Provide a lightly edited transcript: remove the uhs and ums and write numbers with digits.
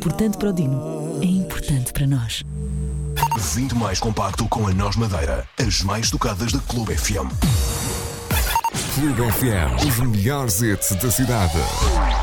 Importante para o Dino, é importante para nós. 20 mais compacto com a Nós Madeira. As mais tocadas da Clube FM. Clube FM, os melhores hits da cidade.